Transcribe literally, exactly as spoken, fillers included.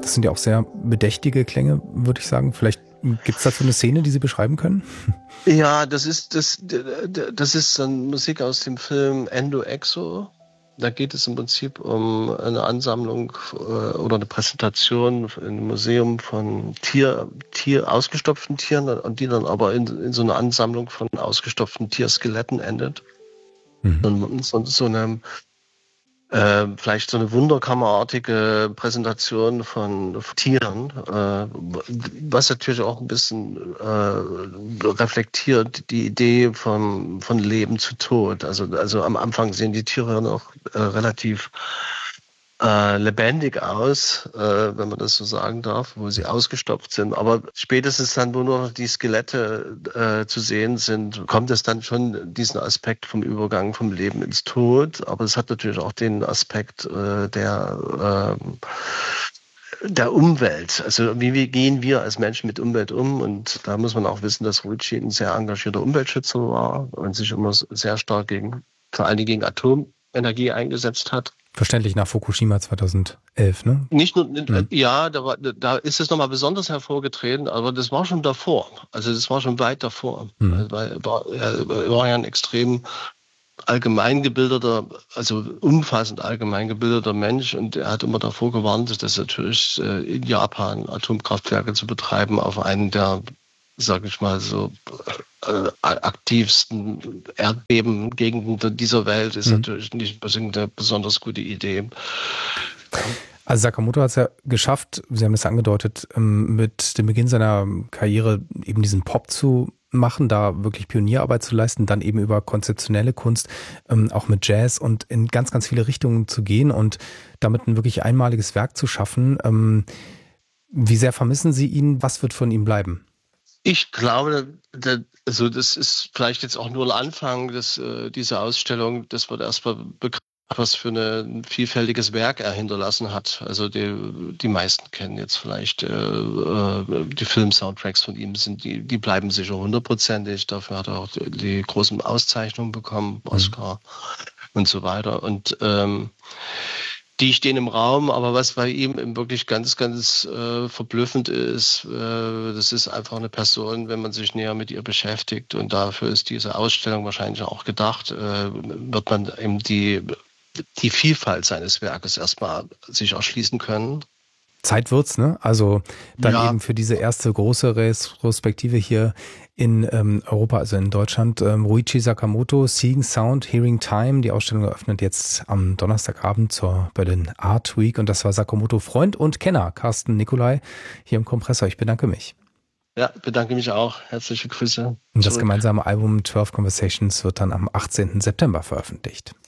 Das sind ja auch sehr bedächtige Klänge, würde ich sagen. Vielleicht gibt es dazu eine Szene, die Sie beschreiben können? Ja, das ist das, das ist dann Musik aus dem Film Endo Exo. Da geht es im Prinzip um eine Ansammlung äh, oder eine Präsentation im Museum von Tier, Tier, ausgestopften Tieren und die dann aber in, in so einer Ansammlung von ausgestopften Tierskeletten endet. Mhm. Und so, so eine Äh, vielleicht so eine wunderkammerartige Präsentation von Tieren, äh, was natürlich auch ein bisschen äh, reflektiert die Idee vom, von Leben zu Tod. Also, also am Anfang sehen die Tiere noch äh, relativ äh, lebendig aus, äh, wenn man das so sagen darf, wo sie ausgestopft sind. Aber spätestens dann, wo nur noch die Skelette äh, zu sehen sind, kommt es dann schon diesen Aspekt vom Übergang vom Leben ins Tod. Aber es hat natürlich auch den Aspekt äh, der äh, der Umwelt. Also wie, wie gehen wir als Menschen mit Umwelt um? Und da muss man auch wissen, dass Ruichi ein sehr engagierter Umweltschützer war und sich immer sehr stark gegen, vor allen Dingen gegen Atomenergie eingesetzt hat. Verständlich nach Fukushima zweitausendelf, ne? Nicht nur, mhm. ja, da, war, da ist es nochmal besonders hervorgetreten, aber das war schon davor. Also das war schon weit davor. Mhm. Weil, war, er war ja ein extrem allgemeingebildeter, also umfassend allgemeingebildeter Mensch und er hat immer davor gewarnt, dass natürlich in Japan Atomkraftwerke zu betreiben auf einen der, sag ich mal so, äh, aktivsten Erdbebengegenden dieser Welt ist mhm. natürlich nicht eine besonders gute Idee. Also Sakamoto hat es ja geschafft, Sie haben es angedeutet, mit dem Beginn seiner Karriere eben diesen Pop zu machen, da wirklich Pionierarbeit zu leisten, dann eben über konzeptionelle Kunst, auch mit Jazz und in ganz, ganz viele Richtungen zu gehen und damit ein wirklich einmaliges Werk zu schaffen. Wie sehr vermissen Sie ihn? Was wird von ihm bleiben? Ich glaube, also das ist vielleicht jetzt auch nur ein Anfang des, dieser Ausstellung. Das wird erstmal begriffen, was für ein vielfältiges Werk er hinterlassen hat. Also die, die meisten kennen jetzt vielleicht äh, die Film-Soundtracks von ihm, sind die, die bleiben sicher hundertprozentig. Dafür hat er auch die, die großen Auszeichnungen bekommen, Oscar mhm. und so weiter. Und ähm, die stehen im Raum, aber was bei ihm wirklich ganz, ganz äh, verblüffend ist, äh, das ist einfach eine Person, wenn man sich näher mit ihr beschäftigt und dafür ist diese Ausstellung wahrscheinlich auch gedacht, äh, wird man eben die, die Vielfalt seines Werkes erstmal sich erschließen können. Zeit wird's, ne? Also dann ja. eben für diese erste große Retrospektive hier in ähm, Europa, also in Deutschland. Ähm, Ruichi Sakamoto, Seeing Sound, Hearing Time. Die Ausstellung eröffnet jetzt am Donnerstagabend zur Berlin Art Week. Und das war Sakamoto Freund und Kenner, Carsten Nicolai, hier im Kompressor. Ich bedanke mich. Ja, bedanke mich auch. Herzliche Grüße. Und das gemeinsame Album zwölf Conversations wird dann am achtzehnten September veröffentlicht.